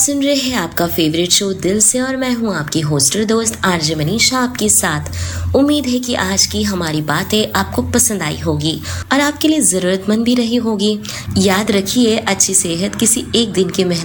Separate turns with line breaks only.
सुन रहे हैं आपका फेवरेट शो दिल से और मैं हूं आपकी होस्टर दोस्त आरजे मनीषा आपके साथ। उम्मीद है कि आज की हमारी बातें आपको पसंद आई होगी और आपके लिए ज़रूरतमंद भी रही होगी। याद रखिए, अच्छी सेहत किसी एक दिन की मेहनत